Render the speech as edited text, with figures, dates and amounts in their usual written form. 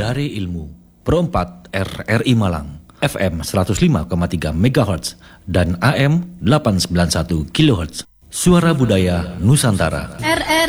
Dari Ilmu, Pro 4 RRI Malang, FM 105,3 MHz dan AM 891 kHz. Suara Budaya Nusantara.